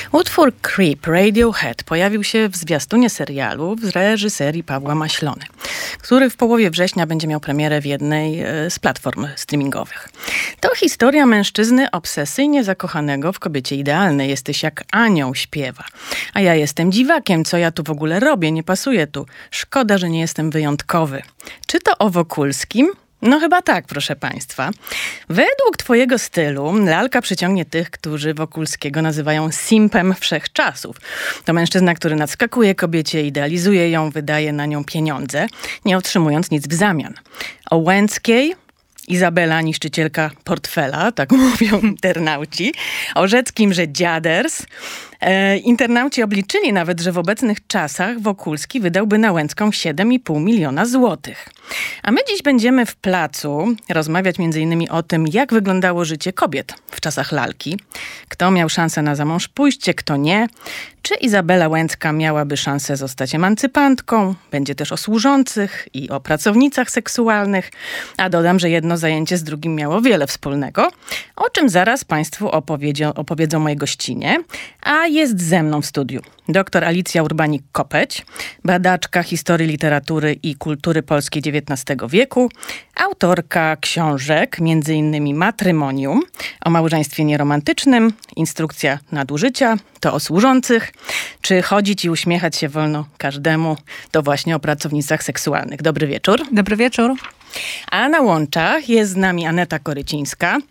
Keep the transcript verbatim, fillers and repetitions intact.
Utwór Creep Radiohead pojawił się w zwiastunie serialu w reżyserii Pawła Maślony, który w połowie września będzie miał premierę w jednej z platform streamingowych. To historia mężczyzny obsesyjnie zakochanego w kobiecie idealnej. Jesteś jak anioł, śpiewa. A ja jestem dziwakiem, co ja tu w ogóle robię, nie pasuje tu. Szkoda, że nie jestem wyjątkowy. Czy to o Wokulskim? No chyba tak, proszę państwa. Według twojego stylu lalka przyciągnie tych, którzy Wokulskiego nazywają simpem wszechczasów. To mężczyzna, który nadskakuje kobiecie, idealizuje ją, wydaje na nią pieniądze, nie otrzymując nic w zamian. O Łęckiej Izabela, niszczycielka portfela, tak mówią internauci. O Rzeckim, że dziaders. E, internauci obliczyli nawet, że w obecnych czasach Wokulski wydałby na Łęcką siedem i pół miliona złotych. A my dziś będziemy w Placu rozmawiać między innymi o tym, jak wyglądało życie kobiet w czasach lalki. Kto miał szansę na zamąż pójście, kto nie. Czy Izabela Łęcka miałaby szansę zostać emancypantką? Będzie też o służących i o pracownicach seksualnych. A dodam, że jedno zajęcie z drugim miało wiele wspólnego, o czym zaraz państwu opowiedzią, opowiedzą moje gościnie. A jest ze mną w studiu dr Alicja Urbanik-Kopeć, badaczka historii literatury i kultury polskiej dziewiętnastego wieku, autorka książek, między innymi Matrymonium, o małżeństwie nieromantycznym, Instrukcja nadużycia, to o służących, czy chodzić i uśmiechać się wolno każdemu, to właśnie o pracownicach seksualnych. Dobry wieczór. Dobry wieczór. A na łączach jest z nami Aneta Korycińska,